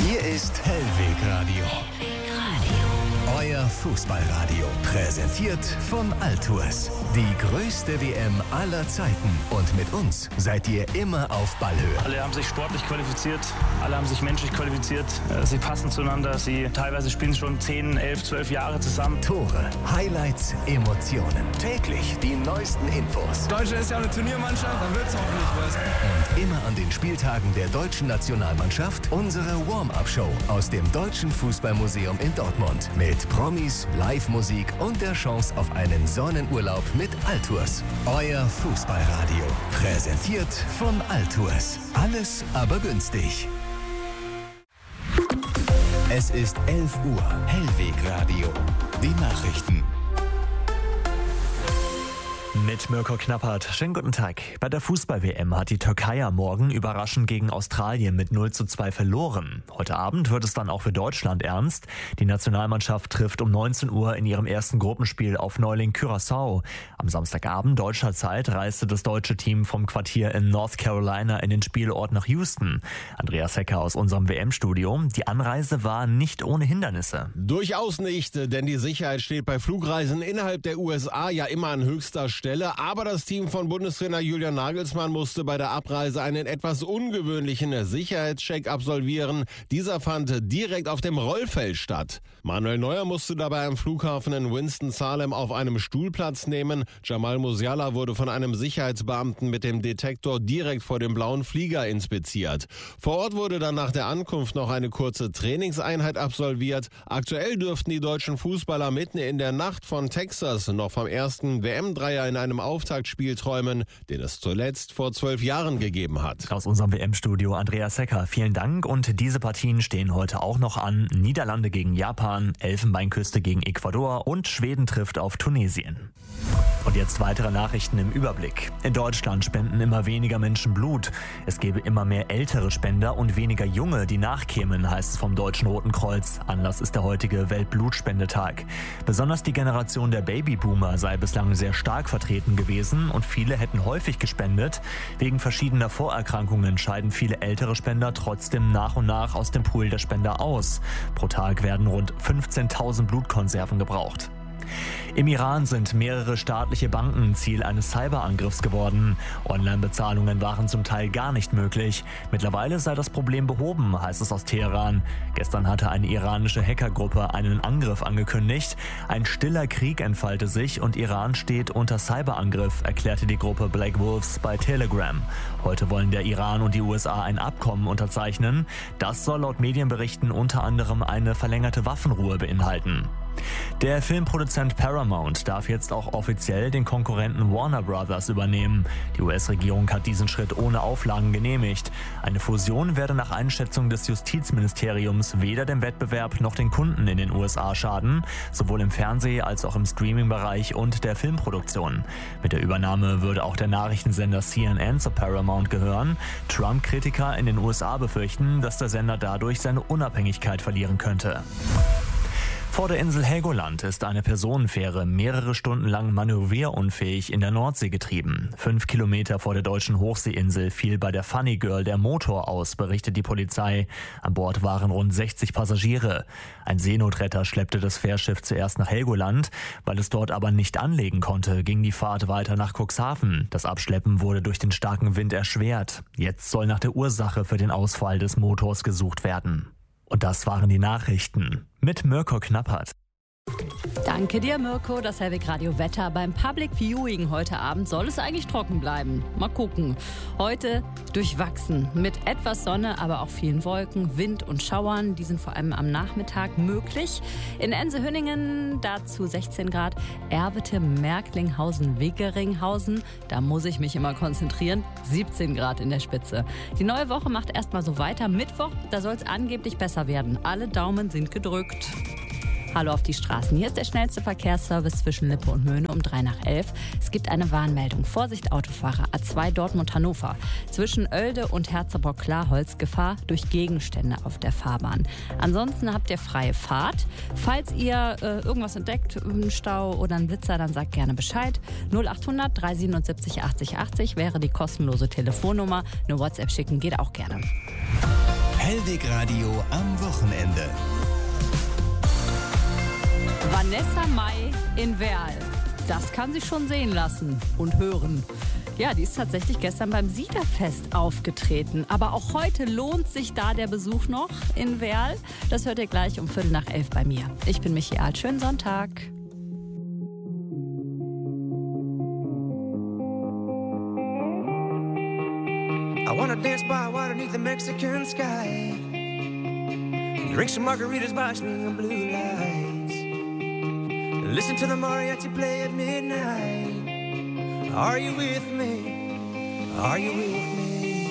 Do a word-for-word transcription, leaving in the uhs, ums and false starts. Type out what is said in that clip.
Hier ist Hellwegradio. Euer Fußballradio. Präsentiert von Altours. Die größte W M aller Zeiten. Und mit uns seid ihr immer auf Ballhöhe. Alle haben sich sportlich qualifiziert. Alle haben sich menschlich qualifiziert. Sie passen zueinander. Sie teilweise spielen schon zehn, elf, zwölf Jahre zusammen. Tore, Highlights, Emotionen. Täglich die neuesten Infos. Deutschland ist ja eine Turniermannschaft. Dann wird's hoffentlich was. Und immer an den Spieltagen der deutschen Nationalmannschaft unsere Warm-Up-Show aus dem Deutschen Fußballmuseum in Dortmund. Mit Promis, Live-Musik und der Chance auf einen Sonnenurlaub mit Altours. Euer Fußballradio. Präsentiert von Altours. Alles aber günstig. Es ist elf Uhr. Hellwegradio. Die Nachrichten. Mit Mirko Knappert. Schönen guten Tag. Bei der Fußball-W M hat die Türkei am Morgen überraschend gegen Australien mit null zu zwei verloren. Heute Abend wird es dann auch für Deutschland ernst. Die Nationalmannschaft trifft um neunzehn Uhr in ihrem ersten Gruppenspiel auf Neuling Curaçao. Am Samstagabend deutscher Zeit reiste das deutsche Team vom Quartier in North Carolina in den Spielort nach Houston. Andreas Hecker aus unserem W M-Studio. Die Anreise war nicht ohne Hindernisse. Durchaus nicht, denn die Sicherheit steht bei Flugreisen innerhalb der U S A ja immer an höchster Stelle. Aber das Team von Bundestrainer Julian Nagelsmann musste bei der Abreise einen etwas ungewöhnlichen Sicherheitscheck absolvieren. Dieser fand direkt auf dem Rollfeld statt. Manuel Neuer musste dabei am Flughafen in Winston-Salem auf einem Stuhl Platz nehmen. Jamal Musiala wurde von einem Sicherheitsbeamten mit dem Detektor direkt vor dem blauen Flieger inspiziert. Vor Ort wurde dann nach der Ankunft noch eine kurze Trainingseinheit absolviert. Aktuell dürften die deutschen Fußballer mitten in der Nacht von Texas noch vom ersten W M-Dreier in einem Auftaktspiel träumen, den es zuletzt vor zwölf Jahren gegeben hat. Aus unserem W M-Studio Andreas Hecker, vielen Dank. Und diese Partien stehen heute auch noch an. Niederlande gegen Japan, Elfenbeinküste gegen Ecuador und Schweden trifft auf Tunesien. Und jetzt weitere Nachrichten im Überblick. In Deutschland spenden immer weniger Menschen Blut. Es gäbe immer mehr ältere Spender und weniger junge, die nachkämen, heißt es vom Deutschen Roten Kreuz. Anlass ist der heutige Weltblutspendetag. Besonders die Generation der Babyboomer sei bislang sehr stark vertreten gewesen und viele hätten häufig gespendet. Wegen verschiedener Vorerkrankungen scheiden viele ältere Spender trotzdem nach und nach aus dem Pool der Spender aus. Pro Tag werden rund fünfzehntausend Blutkonserven gebraucht. Im Iran sind mehrere staatliche Banken Ziel eines Cyberangriffs geworden. Online-Bezahlungen waren zum Teil gar nicht möglich. Mittlerweile sei das Problem behoben, heißt es aus Teheran. Gestern hatte eine iranische Hackergruppe einen Angriff angekündigt. Ein stiller Krieg entfalte sich und Iran steht unter Cyberangriff, erklärte die Gruppe Black Wolves bei Telegram. Heute wollen der Iran und die U S A ein Abkommen unterzeichnen. Das soll laut Medienberichten unter anderem eine verlängerte Waffenruhe beinhalten. Der Filmproduzent Paramount darf jetzt auch offiziell den Konkurrenten Warner Brothers übernehmen. Die U S-Regierung hat diesen Schritt ohne Auflagen genehmigt. Eine Fusion werde nach Einschätzung des Justizministeriums weder dem Wettbewerb noch den Kunden in den U S A schaden, sowohl im Fernseh- als auch im Streaming-Bereich und der Filmproduktion. Mit der Übernahme würde auch der Nachrichtensender C N N zu Paramount gehören. Trump-Kritiker in den U S A befürchten, dass der Sender dadurch seine Unabhängigkeit verlieren könnte. Vor der Insel Helgoland ist eine Personenfähre mehrere Stunden lang manövrierunfähig in der Nordsee getrieben. Fünf Kilometer vor der deutschen Hochseeinsel fiel bei der Funny Girl der Motor aus, berichtet die Polizei. An Bord waren rund sechzig Passagiere. Ein Seenotretter schleppte das Fährschiff zuerst nach Helgoland. Weil es dort aber nicht anlegen konnte, ging die Fahrt weiter nach Cuxhaven. Das Abschleppen wurde durch den starken Wind erschwert. Jetzt soll nach der Ursache für den Ausfall des Motors gesucht werden. Und das waren die Nachrichten mit Mirko Knappert. Danke dir, Mirko. Das Hellwegradio Wetter. Beim Public Viewing heute Abend soll es eigentlich trocken bleiben. Mal gucken. Heute durchwachsen mit etwas Sonne, aber auch vielen Wolken, Wind und Schauern. Die sind vor allem am Nachmittag möglich. In Ense-Hünningen dazu sechzehn Grad. Erwete, Märklinghausen, Wickeringhausen. Da muss ich mich immer konzentrieren. siebzehn Grad in der Spitze. Die neue Woche macht erstmal so weiter. Mittwoch, da soll es angeblich besser werden. Alle Daumen sind gedrückt. Hallo auf die Straßen. Hier ist der schnellste Verkehrsservice zwischen Lippe und Möhne um drei nach elf. Es gibt eine Warnmeldung. Vorsicht Autofahrer. A zwei Dortmund-Hannover. Zwischen Oelde und Herzogbau-Klarholz Gefahr durch Gegenstände auf der Fahrbahn. Ansonsten habt ihr freie Fahrt. Falls ihr äh, irgendwas entdeckt, einen Stau oder einen Blitzer, dann sagt gerne Bescheid. null achthundert drei siebenundsiebzig achtzig achtzig wäre die kostenlose Telefonnummer. Eine WhatsApp schicken geht auch gerne. Hellwig Radio am Wochenende. Vanessa Mai in Werl. Das kann sich schon sehen lassen und hören. Ja, die ist tatsächlich gestern beim Siederfest aufgetreten. Aber auch heute lohnt sich da der Besuch noch in Werl. Das hört ihr gleich um Viertel nach elf bei mir. Ich bin Michi Alt. Schönen Sonntag. I wanna dance by water beneath the Mexican sky. Drink some margaritas by swinging blue lights. Listen to the mariachi play at midnight. Are you with me? Are you with me?